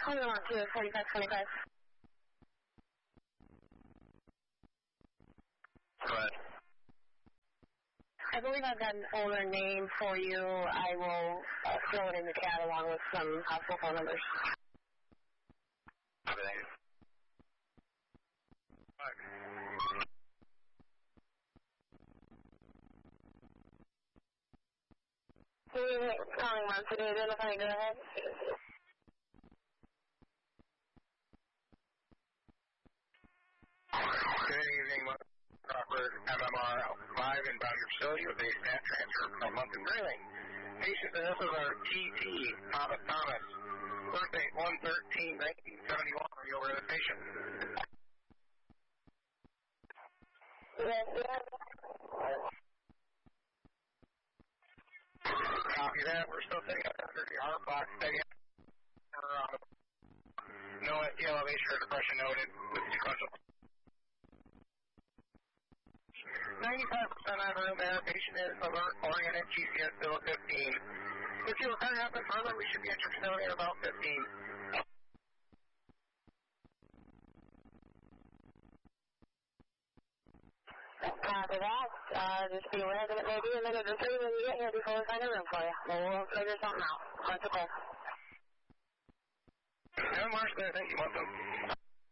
Hold on to 4525. Go ahead. I believe I've got an older name for you. I will throw it in the chat along with some hospital phone numbers. Okay. Who are you calling on today? Identify, go ahead. Good evening, Crawford, MMR 5 inbound your facility with a staff transfer from Mountain Grayling. Patient, this is our TT, Thomas. Birthday 1/13/1971. Are you aware of the patient? Yes, yes. Copy that. We're still setting up under the heart box. No elevation or depression noted with sequential. 95% of room there. Patient is alert, oriented, GCS still 15. If you require happen further, we should be at your facility in about 15. Copy that. Just be aware that it may be a minute or two when you get here before we find a room for you. We'll figure something out. That's okay. Marsh, thank you. Welcome.